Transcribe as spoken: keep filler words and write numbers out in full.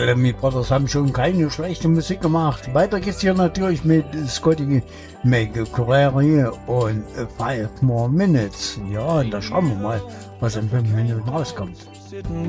Bellamy Brothers haben schon keine schlechte Musik gemacht. Weiter geht's hier natürlich mit Scotty McCreery und Five More Minutes. Ja, da schauen wir mal, was in fünf Minuten rauskommt.